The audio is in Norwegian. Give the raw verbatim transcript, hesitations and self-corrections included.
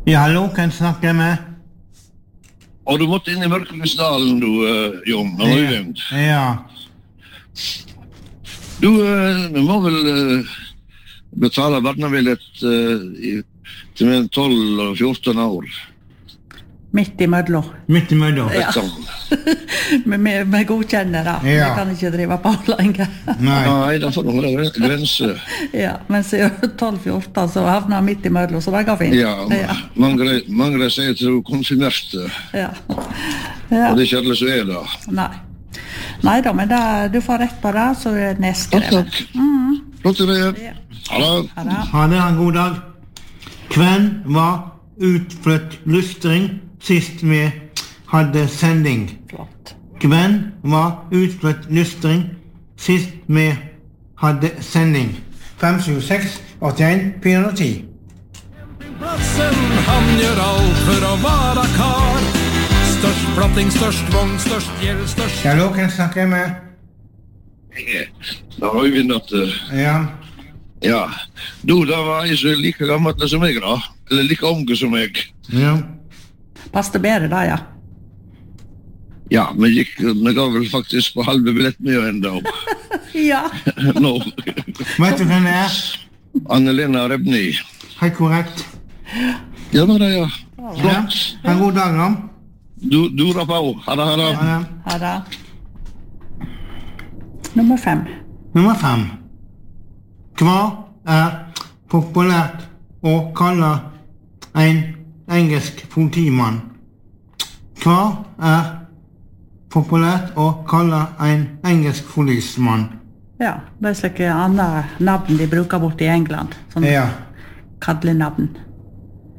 Ja, hallo, kan jeg snakke med? Og du måtte inn i Mørkeløsdalen, du, uh, Jon, når du glemt. Ja. Du, uh, du må vel uh, betale barnebillett uh, i, til mellom tolv og fjorten år. Midt i mødlo. Midt i mødlo. Ja. Men vi, vi godkjenner det. Ja. Vi kan ikke drive på lenger. Nei. Nei, da får du holde grense. Ja, men siden tolv fjorten så havner midt i mødlo, så det går fint. Ja, Ja. mange, mange sier til du konfirmerte, Ja. Ja. og det er ikke alle som er det. Nei. Nei da, men det, du får rett på det, så er det nedskrevet. Takk, takk. Flott det. Ja. Ha det. Ha det. Ha det, en god dag. Hvem var utflytt lystring sist vi hadde sending? Flott. Hvem var utflytt lystring sist vi hadde sending? fem sju seks åtte en fire nul ti. Plassen, han gjør alt for å være kar. Størst platting, størst vogn, størst gjeld, størst... Ja, hallo, kan jeg snakke med? Da har vi vinnat. Ja. Ja. Du, da var jeg så like gammel som jeg da. Eller like unge som jeg. Ja. Passte bedre da, ja. Ja, men gikk, vi ga vel faktisk på halve billett mye enda. Ja. Nå. Vet du hvem det er? Anne-Lena Rebni. Helt korrekt. Ja, det er det, ja. Ja. Flott. En god dag, da. Du, du rapper av. Ha det, ha det. Ha det. Ha det. Nummer fem. Nummer fem. Hva er populært å kalle en engelsk politimann? Hva er populært å kalle en engelsk policemann? Ja, det er slike andre navn de bruker bort i England. Sånn Ja. kallenavn.